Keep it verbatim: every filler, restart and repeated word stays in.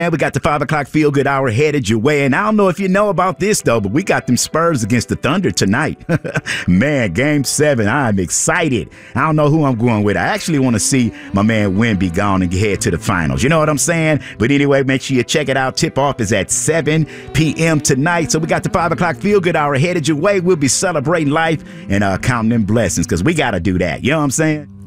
And we got the five o'clock feel good hour headed your way. And I don't know if you know about this, though, but we got them Spurs against the Thunder tonight. Man, game seven. I'm excited. I don't know who I'm going with. I actually want to see my man Wemby gone and head to the finals. You know what I'm saying? But anyway, make sure you check it out. Tip off is at seven p.m. tonight. So we got the five o'clock feel good hour headed your way. We'll be celebrating life and uh, counting them blessings because we got to do that. You know what I'm saying?